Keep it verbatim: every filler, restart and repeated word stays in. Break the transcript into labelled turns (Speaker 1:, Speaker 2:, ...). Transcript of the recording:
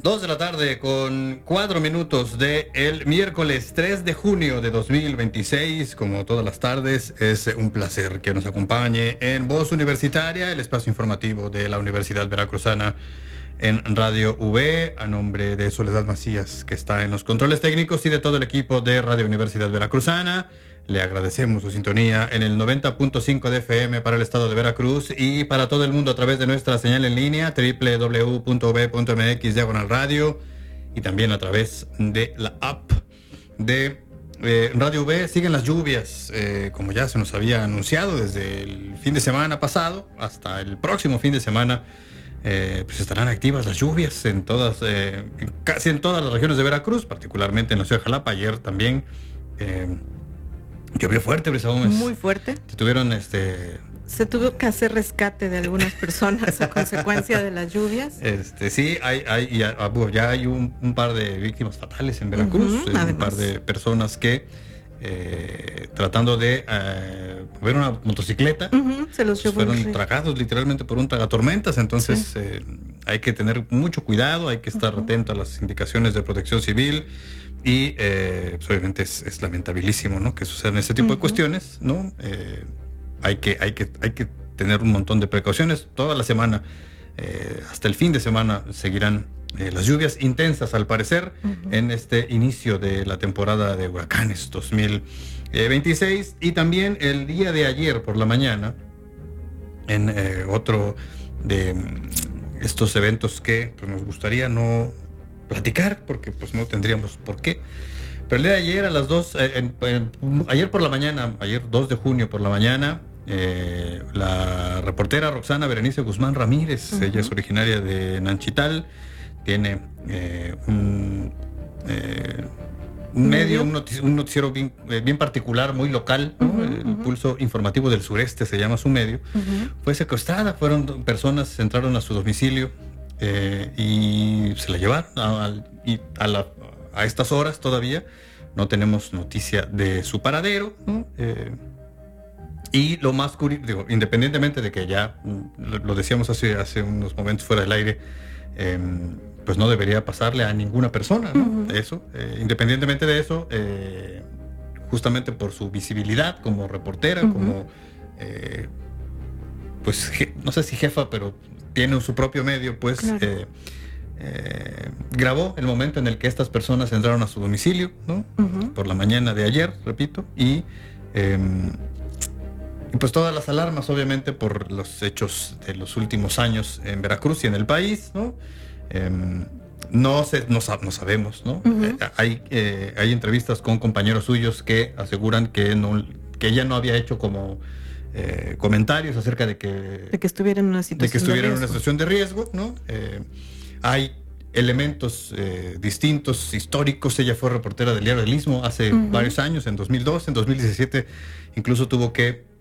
Speaker 1: Dos de la tarde con cuatro minutos de el miércoles tres de junio de dos mil veintiséis. Como todas las tardes, es un placer que nos acompañe en Voz Universitaria, el espacio informativo de la Universidad Veracruzana en Radio V. A nombre de Soledad Macías, que está en los controles técnicos, y de todo el equipo de Radio Universidad Veracruzana, le agradecemos su sintonía en el noventa punto cinco de F M para el estado de Veracruz y para todo el mundo a través de nuestra señal en línea doble u doble u doble u punto v punto m x diagonal radio, y también a través de la app de eh, Radio V. Siguen las lluvias, eh, como ya se nos había anunciado desde el fin de semana pasado hasta el próximo fin de semana. Eh, pues estarán activas las lluvias en todas, eh, en casi en todas las regiones de Veracruz, particularmente en la ciudad de Jalapa. Ayer también eh, llovió fuerte, Brisa Gómez.
Speaker 2: Muy fuerte.
Speaker 1: Se tuvieron este.
Speaker 2: Se tuvo que hacer rescate de algunas personas a consecuencia de las lluvias.
Speaker 1: Este, sí, hay, hay, ya, ya hay un, un par de víctimas fatales en Veracruz, uh-huh, un par de personas que eh, tratando de eh, mover una motocicleta, uh-huh, se los pues fueron tragados literalmente por un tragatormentas. Entonces sí. eh, hay que tener mucho cuidado, hay que estar uh-huh. atento a las indicaciones de protección civil. Y eh, pues obviamente es, es lamentabilísimo, ¿no?, que sucedan este tipo uh-huh. de cuestiones, ¿no? Eh, hay que, hay que, hay que tener un montón de precauciones. Toda la semana, eh, hasta el fin de semana, seguirán eh, las lluvias intensas, al parecer, uh-huh. en este inicio de la temporada de huracanes dos mil veintiséis. Y también el día de ayer por la mañana, en eh, otro de estos eventos que pues, nos gustaría no platicar, porque pues no tendríamos por qué. Pero el día de ayer a las dos, eh, en, en, ayer por la mañana, ayer dos de junio por la mañana, eh, la reportera Roxana Berenice Guzmán Ramírez, uh-huh. ella es originaria de Nanchital, tiene eh, un, eh, un medio, un, notici- un noticiero bien, eh, bien particular, muy local, ¿no? uh-huh, el uh-huh. Pulso Informativo del Sureste se llama su medio. Uh-huh. Fue secuestrada, fueron personas, entraron a su domicilio, Eh, y se la llevaron a, a, a, la, a estas horas todavía no tenemos noticia de su paradero, ¿no? eh, y lo más curioso, digo, independientemente de que ya lo, lo decíamos hace, hace unos momentos fuera del aire, eh, pues no debería pasarle a ninguna persona, ¿no? Uh-huh. Eso, eh, independientemente de eso, eh, justamente por su visibilidad como reportera, uh-huh. como eh, pues je, no sé si jefa, pero tiene su propio medio, pues claro. eh, eh, grabó el momento en el que estas personas entraron a su domicilio, ¿no? Uh-huh. Por la mañana de ayer, repito, y, eh, y pues todas las alarmas, obviamente, por los hechos de los últimos años en Veracruz y en el país, ¿no? Eh, no, sé, no, no sabemos, ¿no? Uh-huh. Eh, hay, eh, hay entrevistas con compañeros suyos que aseguran que, no, que ella no había hecho como Eh, comentarios acerca de que
Speaker 2: de que estuviera en una situación
Speaker 1: de que estuviera
Speaker 2: de
Speaker 1: en una situación de riesgo, ¿no? Eh, hay elementos eh, distintos, históricos. Ella fue reportera del diario El Istmo hace uh-huh. varios años, en dos mil dos, en dos mil diecisiete incluso tuvo que